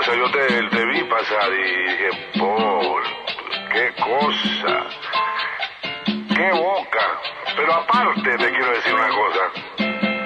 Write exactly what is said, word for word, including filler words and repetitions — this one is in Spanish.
sea, yo te, te vi pasar y dije, Paul, qué cosa, qué boca. Pero aparte te quiero decir una cosa.